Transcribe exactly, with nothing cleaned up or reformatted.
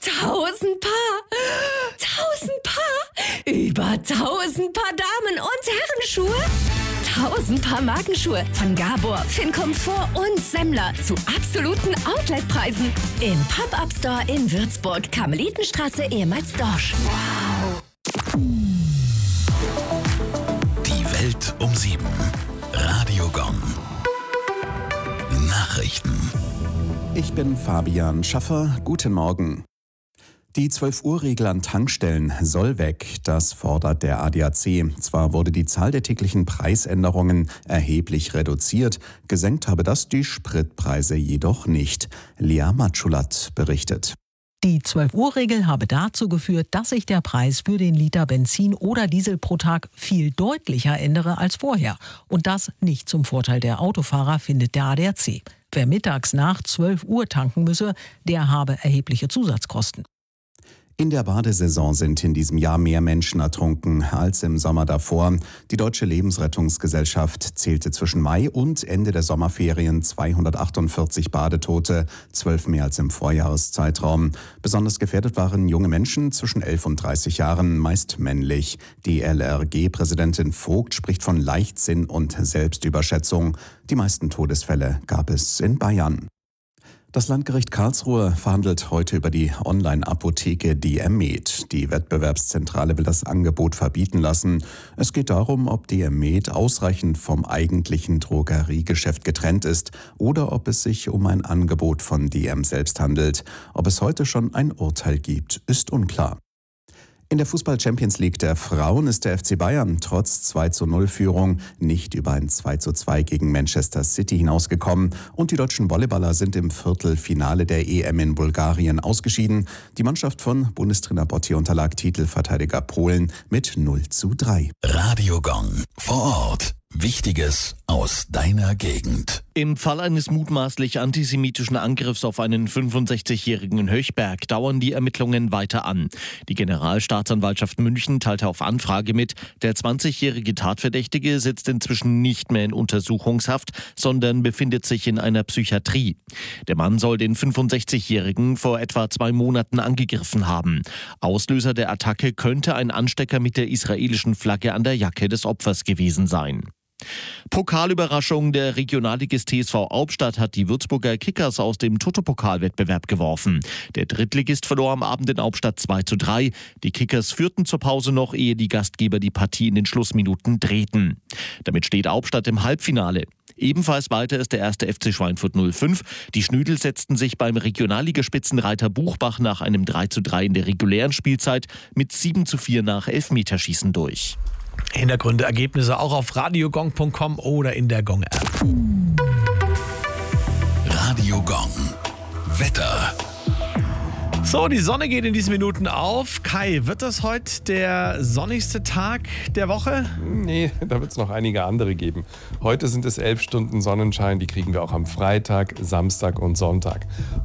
Tausend Paar. Tausend Paar. Über tausend Paar Damen- und Herrenschuhe. Tausend Paar Markenschuhe von Gabor, Fincomfort und Semmler zu absoluten Outletpreisen. Im Pop-Up-Store in Würzburg, Karmelitenstraße, ehemals Dorsch. Wow. Die Welt um sieben. Radio Gong. Nachrichten. Ich bin Fabian Schaffer. Guten Morgen. Die zwölf-Uhr-Regel an Tankstellen soll weg. Das fordert der A D A C. Zwar wurde die Zahl der täglichen Preisänderungen erheblich reduziert, gesenkt habe das die Spritpreise jedoch nicht. Lea Matschulat berichtet. Die zwölf-Uhr-Regel habe dazu geführt, dass sich der Preis für den Liter Benzin oder Diesel pro Tag viel deutlicher ändere als vorher. Und das nicht zum Vorteil der Autofahrer, findet der A D A C. Wer mittags nach zwölf Uhr tanken müsse, der habe erhebliche Zusatzkosten. In der Badesaison sind in diesem Jahr mehr Menschen ertrunken als im Sommer davor. Die Deutsche Lebensrettungsgesellschaft zählte zwischen Mai und Ende der Sommerferien zweihundertachtundvierzig Badetote, zwölf mehr als im Vorjahreszeitraum. Besonders gefährdet waren junge Menschen zwischen elf und dreißig Jahren, meist männlich. Die L R G-Präsidentin Vogt spricht von Leichtsinn und Selbstüberschätzung. Die meisten Todesfälle gab es in Bayern. Das Landgericht Karlsruhe verhandelt heute über die Online-Apotheke D M Med. Die Wettbewerbszentrale will das Angebot verbieten lassen. Es geht darum, ob D M Med ausreichend vom eigentlichen Drogeriegeschäft getrennt ist oder ob es sich um ein Angebot von D M selbst handelt. Ob es heute schon ein Urteil gibt, ist unklar. In der Fußball-Champions League der Frauen ist der F C Bayern trotz zwei zu null Führung nicht über ein zwei zu zwei gegen Manchester City hinausgekommen und die deutschen Volleyballer sind im Viertelfinale der E M in Bulgarien ausgeschieden. Die Mannschaft von Bundestrainer Botti unterlag Titelverteidiger Polen mit null zu drei. Radio Gong. Vor Ort. Wichtiges aus deiner Gegend. Im Fall eines mutmaßlich antisemitischen Angriffs auf einen fünfundsechzigjährigen in Höchberg dauern die Ermittlungen weiter an. Die Generalstaatsanwaltschaft München teilte auf Anfrage mit, der zwanzigjährige Tatverdächtige sitzt inzwischen nicht mehr in Untersuchungshaft, sondern befindet sich in einer Psychiatrie. Der Mann soll den fünfundsechzigjährigen vor etwa zwei Monaten angegriffen haben. Auslöser der Attacke könnte ein Anstecker mit der israelischen Flagge an der Jacke des Opfers gewesen sein. Pokalüberraschung, der Regionalligist T S V Albstadt hat die Würzburger Kickers aus dem Toto-Pokal-Wettbewerb geworfen. Der Drittligist verlor am Abend in Albstadt zwei zu drei. Die Kickers führten zur Pause noch, ehe die Gastgeber die Partie in den Schlussminuten drehten. Damit steht Albstadt im Halbfinale. Ebenfalls weiter ist der erste F C Schweinfurt null fünf. Die Schnüdel setzten sich beim Regionalligaspitzenreiter Buchbach nach einem drei zu drei in der regulären Spielzeit mit sieben zu vier nach Elfmeterschießen durch. Hintergründe, Ergebnisse auch auf radiogong punkt com oder in der Gong-App. Radio Gong. Wetter. So, die Sonne geht in diesen Minuten auf. Kai, wird das heute der sonnigste Tag der Woche? Nee, da wird es noch einige andere geben. Heute sind es elf Stunden Sonnenschein, die kriegen wir auch am Freitag, Samstag und Sonntag.